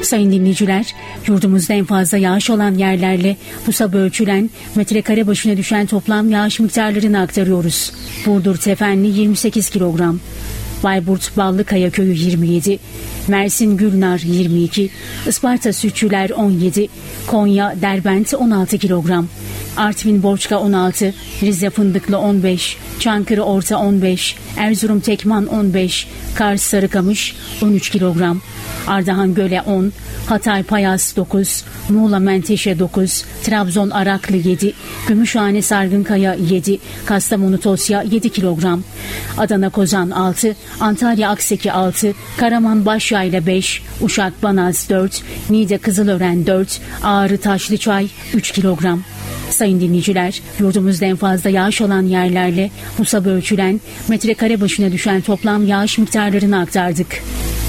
Sayın dinleyiciler, yurdumuzda en fazla yağış olan yerlerle bu sabah ölçülen metrekare başına düşen toplam yağış miktarlarını aktarıyoruz. Burdur Tefenli 28 kilogram, Bayburt Ballıkaya Köyü 27, Mersin Gülnar 22, Isparta Sütçüler 17, Konya Derbent 16 kilogram, Artvin Borçka 16, Rize Fındıklı 15, Çankırı Orta 15, Erzurum Tekman 15, Kars Sarıkamış 13 kilogram, Ardahan Göle 10, Hatay Payas 9, Muğla Menteşe 9, Trabzon Araklı 7, Gümüşhane Sargınkaya 7, Kastamonu Tosya 7 kilogram, Adana Kozan 6, Antalya Akseki 6, Karaman Başyayla 5, Uşak Banaz 4, Niğde Kızılören 4, Ağrı Taşlıçay 3 kilogram. Sayın dinleyiciler, yurdumuzda en fazla yağış olan yerlerle bu sabah ölçülen metrekare başına düşen toplam yağış miktarlarını aktardık.